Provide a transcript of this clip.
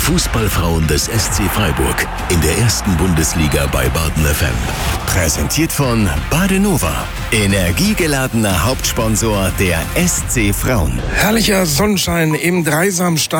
Fußballfrauen des SC Freiburg in der ersten Bundesliga bei Baden FM. Präsentiert von Badenova, energiegeladener Hauptsponsor der SC Frauen. Herrlicher Sonnenschein im Dreisamstadion.